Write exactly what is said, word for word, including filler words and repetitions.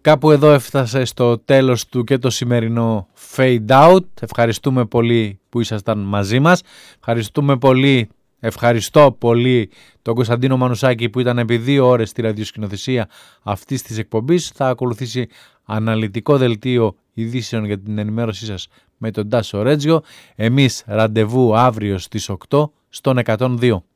Κάπου εδώ έφτασε στο τέλος του και το σημερινό Fade Out. Ευχαριστούμε πολύ που ήσασταν μαζί μας. Ευχαριστούμε πολύ, ευχαριστώ πολύ τον Κωνσταντίνο Μανουσάκη που ήταν επί δύο ώρες στη ραδιοσκηνοθεσία αυτής της εκπομπής. Θα ακολουθήσει αναλυτικό δελτίο ειδήσεων για την ενημέρωσή σας με τον Τάσο Ρέτζιο. Εμείς ραντεβού αύριο στις οκτώ στον εκατόν δύο.